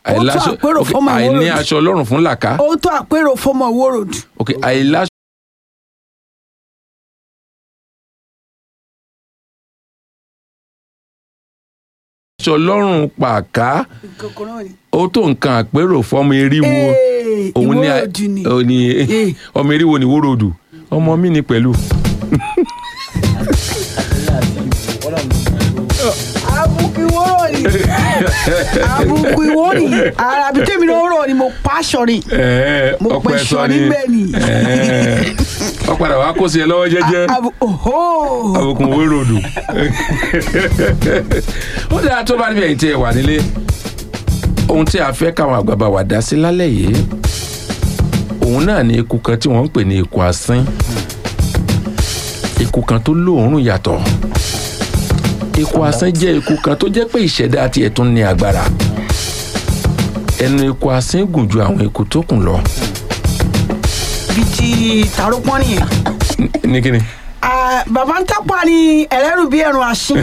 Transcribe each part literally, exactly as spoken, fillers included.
àìláṣọ àpérò ok fọmọ àìní ìwòrò aṣọ ọlọ́run fún làkà ó tó àpérò fọmọ ìwòrò ok àìláṣọ ọlọ́run pàká ó tó nǹkan àpérò fọmọ eriwo òun ní òun ní ọmọ eriwo ní wórodù ọmọ mi ní pẹ̀lú. àbùkù ìwòrò ni àbùkù ìwòrò ni àràbí tèmi ló rò ni mo pàṣọ ni mo pẹ sọ níbẹ̀ ni. ọ padà wá kó sí ẹ lọ́wọ́ jẹ́jẹ́ àbùkù wórodù. ó dáa tó bá níbi ẹ̀yìn tí ẹ wà nílé ohun tí a fẹ́ káwọn àgbàbà wà dá sí lálẹ́ yìí òun náà ni eku kan tí wọ́n ń pè ní eku asín eku kan tó lóòórùn yàtọ̀ eku asín jẹ́ eku kan tó jẹ́ pé ìṣẹ̀dá tiẹ̀ tún ní agbára ẹnu eku asín gùn ju àwọn eku tó kù lọ. bí ti tàró pọ́n nìyẹn. ní kíni. bàbá ń tápà ní ẹlẹ́rù bí ẹ̀rùn àṣìn.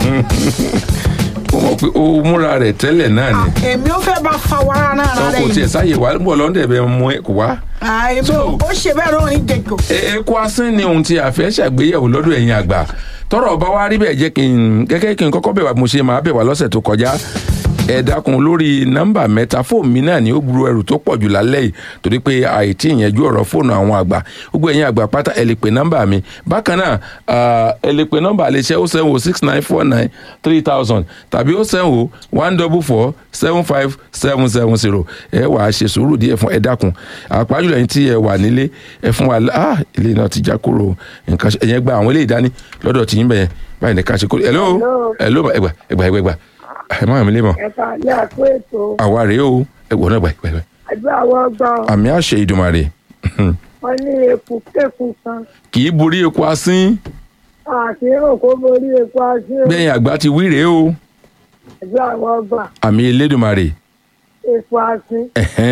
ó mọ̀ pé ó múra rẹ̀ tẹ́lẹ̀ náà ni. èmi ò fẹ́ bá fa wàrà náà rárá yìí. ọkọ̀ tiẹ̀ sáyè wá bọ̀ lọ́ndẹ̀ bẹ́ẹ̀ mú ẹ kó wá. àìbò ó ṣe bẹ́ẹ̀ lọ́rùn ní jẹ̀kọ̀. eku asín ni ohun tí a fẹ́ ṣàgbéyẹ̀wò lọ́dọ̀ ẹ̀yin àgbà tọ́rọ̀ bá wá rí bẹ́ẹ̀ jẹ́ kí n gẹ́gẹ́ kí n kọ́kọ́ bẹ̀ wá mo ṣe máa bẹ̀ wá lọ́sẹ̀ tó kọjá ẹ dákun lórí nọ́mbà mẹ́ta fóònù mi náà ni ó gburu ẹrù tó pọ̀ jù lálẹ́ yìí torí pé àìtí ìyẹnjú ọ̀rọ̀ fóònù àwọn àgbà gbogbo ẹ̀yin àgbà pátá ẹ lè pè nọ́mbà mi bákan náà ẹ lè pè nọ́mbà àlẹ́ṣẹ́ ó sẹ́wọ̀n six nine four nine three thousand tàbí ó sẹ́wọ̀n one double four seven five seven seven zero ẹ wàá ṣe sùúrù díẹ̀ fún ẹ dákun àpájùlọ ẹ̀yin tí ẹ wà nílé ẹ fún wa ah ilé náà ti já kúrò nǹkan ẹ̀yẹn gba àwọn eléyìí dání lọ́dọ̀ tí yín bẹ̀yẹn báyìí ní ká ṣe kúrò hello hello ẹgbà ẹgbà ẹgbà ẹgbà ẹ má mi lé mọ. ẹ̀ka ilé àpò ètò. àwa rèé o ẹgbọn náà gbà gbà. àdúrà àwọn gbọ́n. àmì àṣẹ Ìdùmarè. wọ́n ní eku kéku kan. kì í borí eku asín. àkírò kó borí eku asín. bẹ́ẹ̀ àgbà ti wí rèé o. àdúrà àwọn gbọ́n. àmì Elédùmarè. eku asín.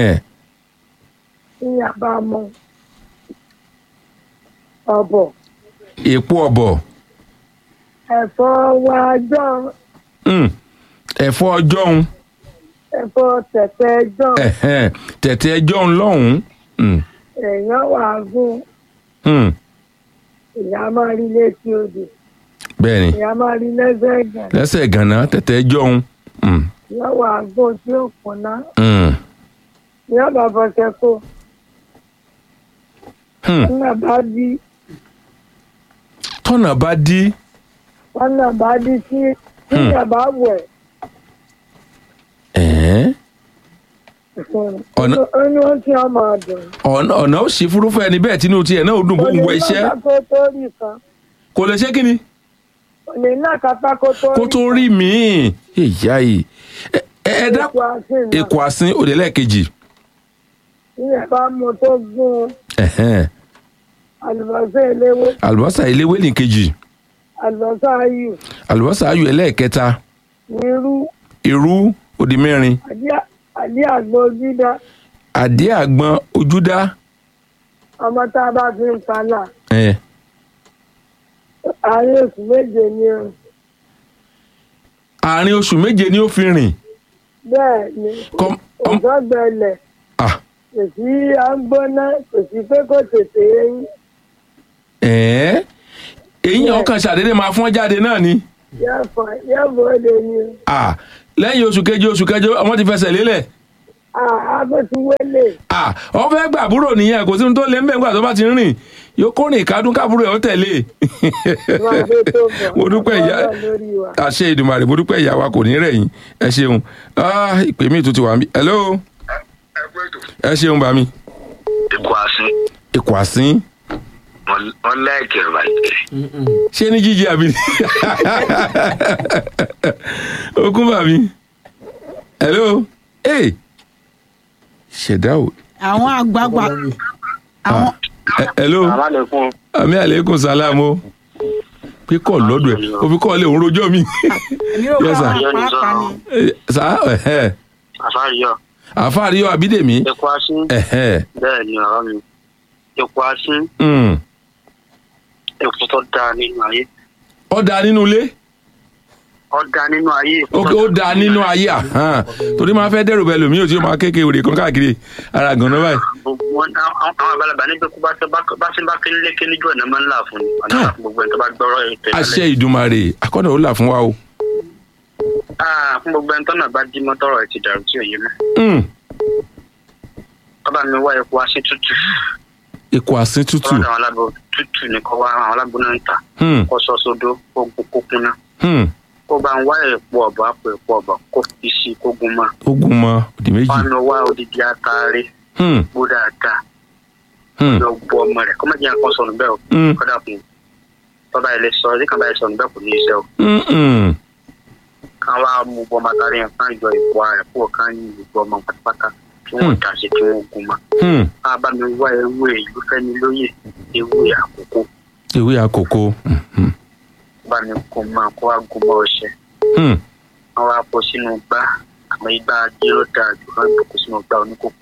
ní àbámọ̀ ọ̀bọ̀. èpo ọ̀bọ̀. ẹ̀fọ́ wájọ́. ẹ̀fọ́ ọjọ́un. ẹ̀fọ́ tẹ̀tẹ̀ ẹjọ́. tẹ̀tẹ̀ ẹjọ́ lọ́hùn-ún. èèyàn wà gún. ìyá máa rí létí odò. bẹ́ẹ̀ni. ìyá máa rí lẹ́sẹ̀ gànà. lẹ́sẹ̀ gànà tẹ̀tẹ̀ ẹjọ́. ìyá wà gún tí ó kùnà. ìyá bàbá ṣẹ́kọ̀. tọ́nà bá dí. tọ́nà bá dí. tọ́nà bá dí sí ìyá bá wẹ̀. ọ̀nà ọ̀nà ó ti ọmọ ọdún. ọ̀nà ọ̀nà ó sì fúrúfú ẹni bẹ́ẹ̀ tínú tiẹ̀ náà ó dùn bó ń wọ iṣẹ́. kò lè ṣe kí ni. kò lè ná kápá kó tó rí. kó tó rí mi-ín ìyá yìí ẹ ẹ dá èkó asín òde lẹ́ẹ̀kejì. ìyẹn bá mu tó gún. àlùbọ́sà eléwé. àlùbọ́sà eléwé ní kejì. àlùbọ́sà ayù. àlùbọ́sà ayù ẹlẹ́ẹ̀kẹta. irú. irú òdì mẹ́rin. àdí àgbọn ojúdá. àdí àgbọn ojúdá. ọmọ tá a bá fi ń palà. àárín oṣù méje ni o. àárín oṣù méje ni ó fi rìn. bẹ́ẹ̀ ni ọ̀gá gbẹlẹ̀. kò sí à ń gbóná kò sí pé kò tètè eyín. ẹ̀ẹ́ eyín ọkàn ṣàdédé máa fọ́n jáde náà ni. yẹ́bù ó lè ní. lẹ́yìn oṣù keje oṣù kẹjọ ọmọ ti fẹsẹ̀ lélẹ̀. àbò ti wélé. ọ fẹ́ gbà àbúrò nìyẹn kò sí ohun tó lé mbẹ́ nígbà tó bá ti ń rìn yóò kó rìn kádùn kábúrò ẹ̀ ó tẹ̀lé. mo dúpẹ́ ìyá àṣẹ Ìdùmarè mo dúpẹ́ ìyá wa kò ní rẹ̀ yín ẹ ṣeun ìpè mi tún ti wà mí. hello ẹ ṣeun bá mi. ikú asín. ikú asín. wọ́n lẹ́ẹ̀kẹ́ bàjẹ́. ṣé ní jíjí àbí. okun bá mi. hello hey ṣẹ̀dá o. àwọn àgbààgbà. àwọn. hello àmì àlékún sálámù pé kọ́ lọ́dọ̀ ẹ̀ o fi kọ́ lé òun rojọ́ mi. àfáàríyọ. àfáàríyọ Abídèmí. eku asín. bẹ́ẹ̀ ni ọ̀rọ̀ mi eku asín. eku tó dáa nínú ayé. ó dáa nínú ilé. ọ̀dà nínú ayé. ok ó da nínú ayé à torí máa fẹ́ dẹ́rù bẹ́ẹ̀ lómi ò tí ó máa kéèké òrè kan káàkiri ara gan-an báyìí. àwọn àgbàlagbà nígbà kó bá ṣe bá kí nílé kí níjú ọ̀nà máa ń là fún ni ọ̀nà là fún gbogbo ẹni tó bá gbọ́rọ̀ ètò ìlẹ̀. àṣẹ Ìdùmarè akọ́nà ó là fún wa o. fún gbogbo ẹni tọ́nà bá dí mọ́tọ́rọ̀ ẹ̀ ti dàrú tí ò yé mọ́. bàbá mi wá epo asín tútù. epo asín tútù. àwọn alábò tútù ni kò wá àwọn alábò náà ń tà. kó sọ sódó kó kúnná. kó bá ń wá epo ọ̀bọ̀ àpò epo ọ̀bọ̀ kó fi sí kó gun mọ́. ó gun mọ́ òdì méjì. wọn lọ wá odidi atare. bó dáadáa. lọ bu ọmọ rẹ̀ kó má jẹ́ nǹkan sọnù bẹ́ẹ̀ o. kódà fún un. tọ́ba ilé sọ ọ́ kàn bá ilé sọnù bẹ́ẹ̀ kò ní í ṣe o. kan wá mú bọ́ matari yẹn kan jọ ìbò rẹ̀ kó kan yí ìbò ọmọ pátápátá tí wọ́n dà sí tí wọ́n gun mọ́. a bá mi wá ewé ìlú fẹ́ni lóye ewé àkókò. ewé àkókò. bá mi kó máa kó wá gun mọ́ ọṣẹ. wọ́n wá kó sínú gbá àmọ́ igbá jíró dáa jù wọ́n kó sínú gbá oníkókó.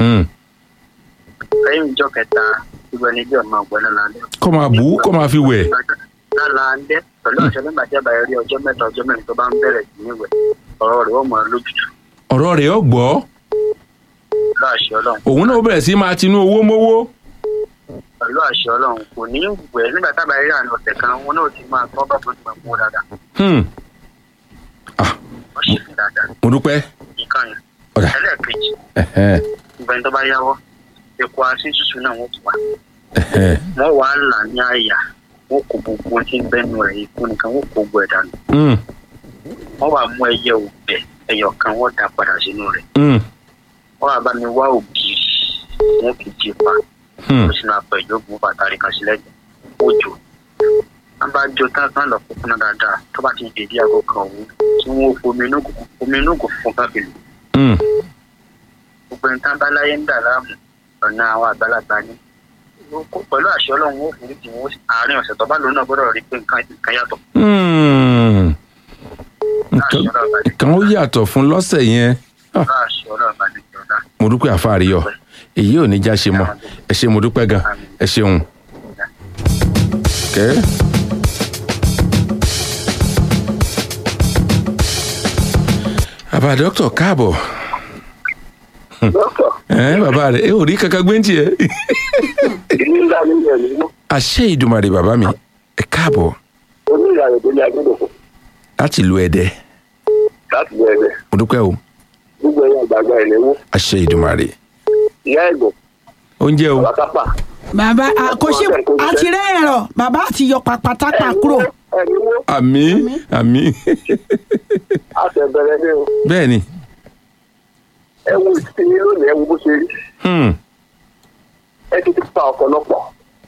lẹ́yìn ìjọ kẹta ìgbẹ́ni bí ọ̀nà ọ̀gbẹ́ni lálẹ́. kó máa bù ú kó máa fi wẹ̀. lálẹ́ pẹ̀lú ọ̀sẹ̀ nígbà tí a bá rí ọjọ́ mẹ́ta ọjọ́ mẹ́rin tó bá ń bẹ̀rẹ̀ sí ní ìwẹ̀ ọ̀rọ̀ rẹ̀ ó mọ̀ lójútù. ọ̀rọ̀ rẹ̀ ó gbọ́. pẹ̀lú àṣẹ ọlọ́run. òun náà bẹ̀rẹ̀ sí máa tinú owó mówó. pẹ̀lú àṣẹ ọlọ́run kò ní wẹ̀ nígbà tá a bá rí àná ọ̀sẹ̀ kan wọn náà ti máa tọ́ bàbá tó ti máa mú dáadáa. wọ́n ṣe fi dáadáa. mo dúpẹ́. ìkànnì ẹlẹ́ẹ̀kejì ìgbẹ́ni tó bá yáwọ́ epo asín tútù náà wọ́n ti wá. wọ́n wàá là ní àyà wọ́n kó gbogbo tí ń bẹ́nu rẹ̀ ikú nìkan wọ́n kó gbọ́ ẹ̀ dànù. wọ́n wá mú ẹyẹ òbẹ ẹyọ kan wọ́n dà padà sínú rẹ̀. wọ́n wá bá mi wá ògiri wọ́n fi jí pa. ó sì máa pẹ̀ ìjókòó bàtàrí kan sílẹ̀ ó jò. wọ́n bá jó tán tán lọ fúnfún náà dáadáa tó bá ti dèdí aago kan òun tí wọ́n fomi inú kò fún káfíìlì. gbogbo ẹni tá bá láyé ń dà láàmú ọ̀nà àwọn àgbàlagbà ni. pẹ̀lú àṣẹ ọlọ́run ó forí tì wọ́n àárín ọ̀sẹ̀ tó bá lòun náà gbọ́dọ̀ rí pé nǹkan yàtọ̀. nǹkan ó yàtọ̀ fún lọ́sẹ̀ yẹn. mo dúpẹ́ àfáàríyọ èyí ò ní já ṣe mọ́ ẹ ṣé mo dúpẹ́ gan ẹ ṣeun. bàbá dókítà káàbọ̀. ẹ bàbá rẹ ẹ ò rí kankan gbé ń tiẹ. àṣẹ Ìdùmarè bàbá mi ẹ káàbọ̀. oníyàrá tó ní agbẹ́dọ̀. láti lu Ẹdẹ. láti lu Ẹdẹ. mo dúpẹ́ o. gbogbo ẹ̀yà àgbààgbà ẹ̀ lẹ́wọ́. àṣẹ Ìdùmarè. ìyá ẹ̀gbọ́n. oúnjẹ o. bàbá tápà. bàbá àkọsí àti rẹ ẹ̀rọ bàbá àti yọ pàpàtàpà kúrò. àmín àmín. a ṣe bẹ̀rẹ̀ ní o. bẹ́ẹ̀ ni. ẹ wo ìsinmi lónìí ẹ wo bó ṣe rí. ẹ ti ti pa ọ̀pọ̀lọpọ̀.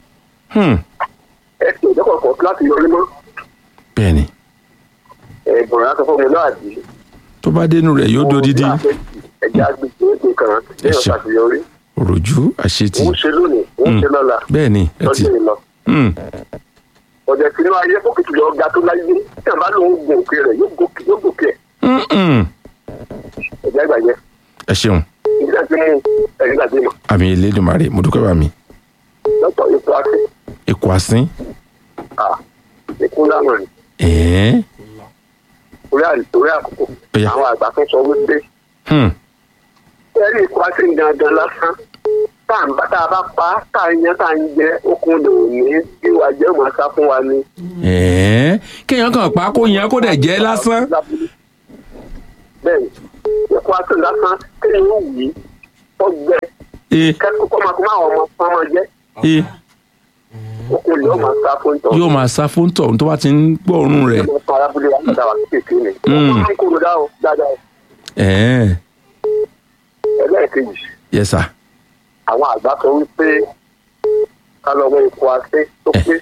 ẹ ti ìjọba ọkọ̀ láti yọrí mọ́. bẹ́ẹ̀ ni. ẹ̀bùn rẹ̀ sọ fún mi náà di. tó bá dénú rẹ̀ yóò dodidi. ẹ̀jẹ̀ àgbègbè ètò kan ní ọ̀sà ti yọrí. òròjú àṣetì. wọ́n ṣe lónìí wọ́n ṣe lọ́la. bẹ́ẹ̀ ni ẹ ti. lọ́jọ́ ìlọ. ọ̀dẹ̀ tí inú ayé fókìtì lọ ga tó láyé tí àbá lòun gùn òkè rẹ̀ yóò gòkè ẹ̀. ẹ̀jẹ̀ àgbàjẹ́. ẹ ṣeun. ìdílé tí mú ẹ̀rí gbàgbé mọ́. àmì Elédùmarè mo dúpẹ́ bá mi. lọ́tọ̀ ikú asín. ikú asín. ikú lánàá ni. ẹ̀ẹ́. orí àlùtòrí àkókò àwọn àgbà tó sọ wípé. ẹ̀rí ikú asín gangan lásán tá à ń bá tá a bá pa tá a yan tá a ń jẹ okun lò ní ìwà jẹ́ màá sá fún wa ni. ẹ̀ẹ́ kéèyàn kàn pa kó yan kó dẹ̀ jẹ́ lásán. bẹ́ẹ̀ni ikú asín lásán kéèyàn ó wí ọgbẹ kẹ́kọ̀ọ́ kọ́ máa kó máa ọmọ fún ọmọ jẹ́. okun lè ó máa sá fún tọ̀. yóò máa sá fún tọ̀ tó bá ti ń gbọ́ òórùn rẹ̀. ó máa arábúlé wa padà wá kéèké ni. ó máa ń kúrò dáadáa. ẹ̀ẹ́. ẹlẹ́ẹ̀kejì. yes sir. àwọn àgbà sọ wípé ká lọ wọ ikú asín tó pé.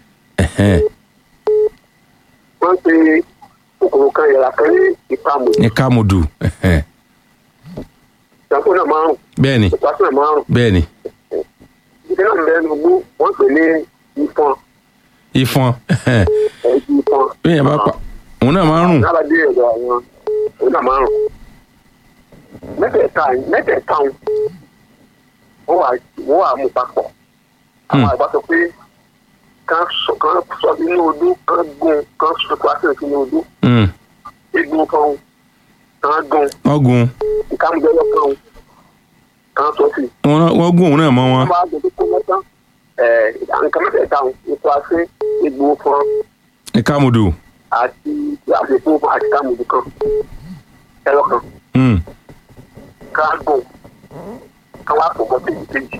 wọ́n pe kòkòrò kan yàrá kan ní ìpamọ́. ní kámudù. ìjàpọ̀ náà márùn. bẹ́ẹ̀ni. ìpàṣẹ náà márùn. bẹ́ẹ̀ni. ìdílé náà bẹ́ẹ̀ ló gbó wọ́n pè ní ìfọn. ìfọn. ẹ̀jú ìfọn. bẹ́ẹ̀ yẹn bá pa òun náà márùn. náà bá dé ẹ̀dọ̀ àwọn òun náà márùn. mẹ́tẹ̀ẹ̀ta mẹ́tẹ̀ẹ̀ta wọ́n wà wọ́n wà mú papọ̀. àwọn àgbà sọ pé kán sọ kán sọ sínú odó kán gún kán sọ kó asín sínú odó. egbò kan kan gan. wọ́n gun. ìkàmùjẹ́ lọ kan kan tó sì. wọ́n gun òun náà mọ́ wọn. wọ́n máa gbèdé kó mọ́tán nǹkan mẹ́tẹ̀ẹ̀ta ikú asé egbò kan. ìkàmùdù. àti àfikún àti ìkàmùdù kan ẹlọ kan. kan gùn kan wá pọ̀ pọ̀ kejì kejì.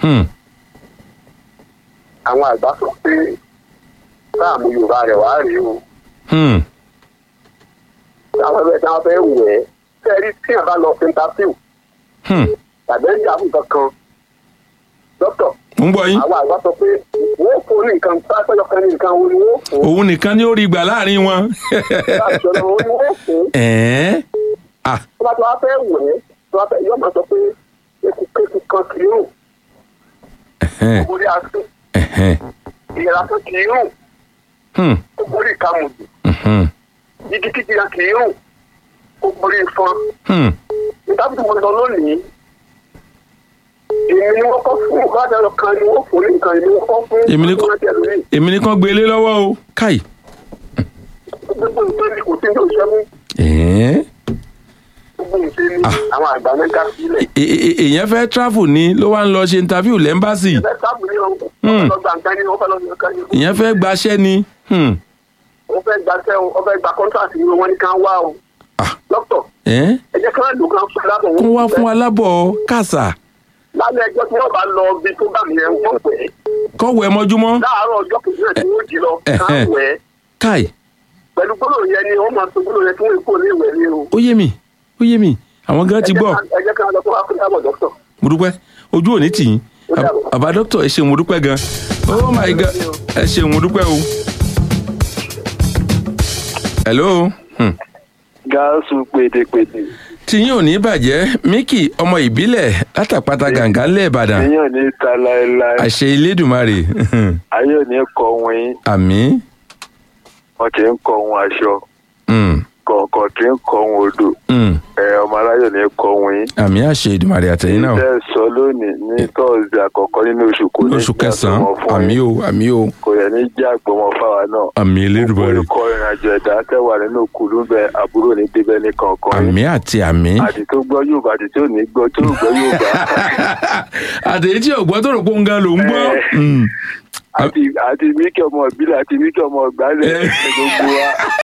àwọn àgbà sọ pé sáàmù yorùbá rẹ̀ wá rèé o. àwọn ẹgbẹ́ tí wọ́n fẹ́ wẹ̀ ẹ́ fẹ́ẹ́rí tí wọ́n bá lọ sí interview. tàbí ẹ̀jẹ̀ àbùkàn kan dókítà. ń bọ̀ yín. àwọn àgbà sọ pé wọ́n fún ní nǹkan pápẹ́yọ kan ní nǹkan wo ni wọ́n fún. òun nìkan ni ó rí gbà láàrin wọn. ìṣòro wo ni wọ́n fún. ẹ̀ẹ́. tó bá tó wá fẹ́ wẹ̀ ẹ́ tó wá fẹ́ yọ máa sọ pé eku kéku kan kì í rùn. orí aṣọ. ìyẹ̀rà kan kì í rùn. orí ìkàmùdù. igi kíkì kan kì í rùn. orí ìfọn. ìtàbí tí mo lọ lónìí èmi ni wọ́n kọ́ fún ìbájáde kan ni wọ́n fún ní nǹkan èmi wọ́n kọ́ fún ìbájáde. èmi ni kàn gbélé lọ́wọ́ o káì. gbogbo nǹkan ni kò sí ní òṣèlú. gbogbo nǹkan ni àwọn àgbà ní ká sílẹ̀. èèyàn fẹ́ travel ni ló wá ń lọ ṣe interview lẹ́ńbàṣì. èèyàn fẹ́ gbaṣẹ́ ni. wọ́n fẹ́ gbaṣẹ́ o wọ́n fẹ́ gba contract ni wọ́n ní ká wá o. dókítà ẹ jẹ́ ká ló kan fún alábọ̀ wọn. kó wá fún alábọ̀ kàṣà. lálẹ́ ẹjọ́ tí wọ́n bá lọ bí tó bá mi yẹn wọ́n pẹ́. kọ́ wẹ̀ mọ́júmọ́. láàárọ̀ ọjọ́ kejì náà tí wọ́n jí lọ ká wẹ̀. káì. pẹ̀lú gbólóhùn yẹn ni wọ́n máa sọ gbólóhùn yẹn tí wọ́n kò ní ìwẹ̀ ní o. ó yé mi ó yé mi àwọn gan ti gbọ́. ẹ jẹ́ ká lọ fún akúndàbọ̀ dókítà. mo dúpẹ́ ojú òní tì yín bàbá dókítà ẹ ṣeun mo dúpẹ́ gan. oh my god ẹ ṣeun mo dúpẹ́ o. hello. Hmm. gáàsù pèdèpèdè. tí yín ò ní bàjẹ́ Mickey ọmọ ìbílẹ̀ látàpátá gàǹgà ńlẹ̀ Ìbàdàn. tí yín ò ní ta láéláé. àṣẹ Elédùmarè. ayé ò ní kọ wọn yín. àmín. wọn kì í kọ wọn aṣọ. kọ̀ọ̀kan kì í kọ wọn odò. ọmọ aláyọ̀ ní kọ wọn yín. àmín àṣẹ Èdùmàrè àtẹ̀yìn náà. ilé sọ lónìí ní tọ́sídẹ̀ẹ́ àkọ́kọ́ nínú oṣù kò ní oṣù kẹsàn-án àmín o àmín o. kò yẹ ní jẹ́ àgbọ̀mọ̀ fáwa náà. àmín Elédùmarè. olùkọ́ ìrìnàjò ẹ̀dá tẹ́wà nínú kùlú bẹ àbúrò ní débẹ̀ ní kankan. àmín àti àmín. àti tó gbọ́ Yorùbá àti tó ní gbọ́ tó gbọ́ Yorùbá. àtẹ̀yìn tí ò gbọ́ tó rò pé òun gan ló ń gbọ́. àti àti Mickey ọmọ ìbílẹ̀ àti Mickey ọmọ ìgbálẹ̀ gbogbo wa.